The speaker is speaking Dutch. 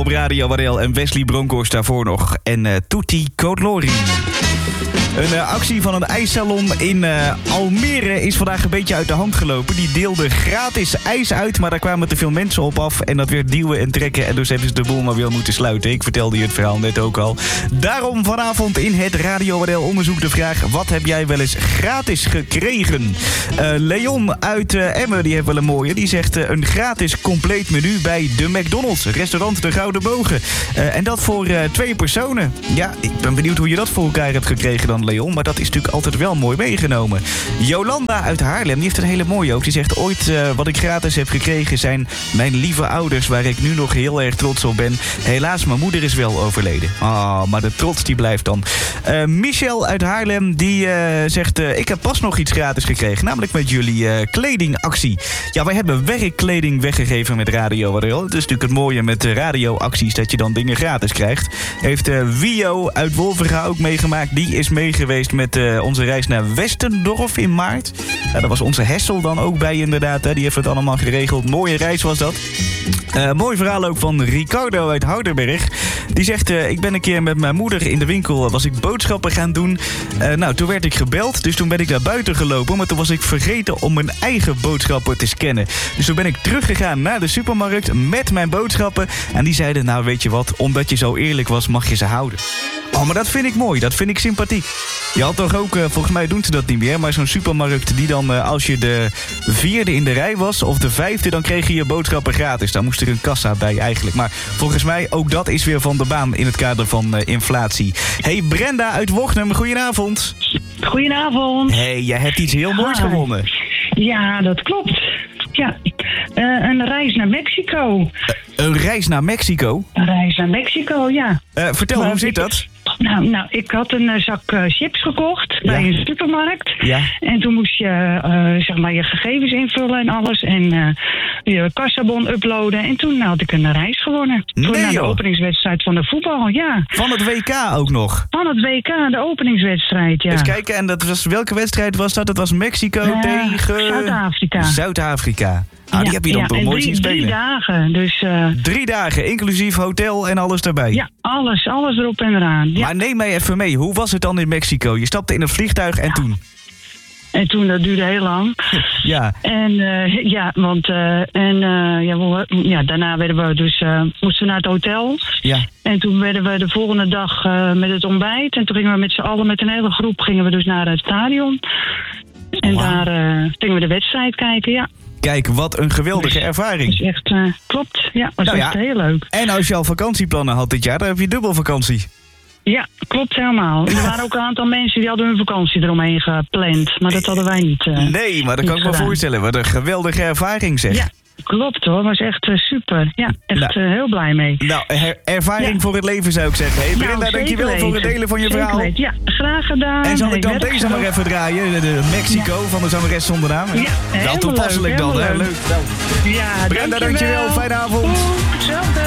Radio Waddell en Wesley Bronkhorst daarvoor nog. En Tutti Cotlori. Een actie van een ijssalon in Almere is vandaag een beetje uit de hand gelopen. Die deelde gratis ijs uit, maar daar kwamen te veel mensen op af. En dat werd duwen en trekken en dus hebben ze de boel maar weer moeten sluiten. Ik vertelde je het verhaal net ook al. Daarom vanavond in het Radio Waddell onderzoek de vraag: wat heb jij wel eens gratis gekregen? Leon uit Emmen, die heeft wel een mooie. Die zegt een gratis compleet menu bij de McDonald's. Restaurant De Gouden Bogen. En dat voor 2 personen. Ja, ik ben benieuwd hoe je dat voor elkaar hebt gekregen dan, Leon. Maar dat is natuurlijk altijd wel mooi meegenomen. Jolanda uit Haarlem, die heeft een hele mooie ook. Die zegt ooit wat ik gratis heb gekregen zijn mijn lieve ouders, waar ik nu nog heel erg trots op ben. Helaas, mijn moeder is wel overleden. Maar de trots die blijft dan. Michel uit Haarlem, die zegt ik heb pas nog iets gratis gekregen. Namelijk met jullie kledingactie. Ja, wij hebben werkkleding weggegeven met Radio Waddell. Het is natuurlijk het mooie met radioacties dat je dan dingen gratis krijgt. Heeft Wio uit Wolverga ook meegemaakt. Die is mee geweest met onze reis naar Westendorf in maart. Daar was onze Hessel dan ook bij inderdaad. Hè. Die heeft het allemaal geregeld. Mooie reis was dat. Mooi verhaal ook van Ricardo uit Houdenberg. Die zegt, ik ben een keer met mijn moeder in de winkel, was ik boodschappen gaan doen. Toen werd ik gebeld, dus toen ben ik naar buiten gelopen. Maar toen was ik vergeten om mijn eigen boodschappen te scannen. Dus toen ben ik teruggegaan naar de supermarkt met mijn boodschappen. En die zeiden, nou weet je wat, omdat je zo eerlijk was, mag je ze houden. Maar dat vind ik mooi, dat vind ik sympathiek. Je had toch ook, volgens mij doen ze dat niet meer, maar zo'n supermarkt die dan, als je de 4e in de rij was of de 5e, dan kreeg je je boodschappen gratis. Daar moest er een kassa bij eigenlijk. Maar volgens mij ook dat is weer van de baan in het kader van inflatie. Hey, Brenda uit Wochnum, goedenavond. Goedenavond. Hey, jij hebt iets heel moois gewonnen. Ja, dat klopt. Ja, een reis naar Mexico. Een reis naar Mexico? Een reis naar Mexico, ja. Vertel, hoe zit dat? Nou, ik had een zak chips gekocht bij een supermarkt. Ja. En toen moest je zeg maar je gegevens invullen en alles. En je kassabon uploaden. En toen had ik een reis gewonnen. Toen naar de openingswedstrijd van de voetbal, ja. Van het WK ook nog? Van het WK, de openingswedstrijd, ja. Even kijken, en dat was, welke wedstrijd was dat? Dat was Mexico tegen... Zuid-Afrika. Zuid-Afrika. Die heb je dan toch mooi zien spelen. 3 dagen. Dus, 3 dagen, inclusief hotel en alles daarbij. Ja, alles erop en eraan. Ja. Maar neem mij even mee, hoe was het dan in Mexico? Je stapte in een vliegtuig en toen? En toen, dat duurde heel lang. Ja. En daarna werden we dus, moesten we naar het hotel. Ja. En toen werden we de volgende dag met het ontbijt. En toen gingen we met z'n allen, met een hele groep, gingen we dus naar het stadion. En daar gingen we de wedstrijd kijken, ja. Kijk, wat een geweldige ervaring. Dus echt, klopt. Ja, was echt heel leuk. En als je al vakantieplannen had dit jaar, dan heb je dubbel vakantie. Ja, klopt helemaal. Er waren ook een aantal mensen die hadden hun vakantie eromheen gepland. Maar dat hadden wij niet. Nee, maar dat kan ik me voorstellen. Wat een geweldige ervaring zeg. Ja. Klopt hoor, was echt super. Ja, echt heel blij mee. Nou, ervaring voor het leven zou ik zeggen. Hey Brenda, dankjewel voor het delen van je verhaal. Ja, graag gedaan. En zal ik dan deze maar even draaien? De Mexico van de zangeres zonder naam. Ja, wel toepasselijk dan, hè? Leuk. Ja, Brenda, dankjewel. Fijne avond. Hetzelfde.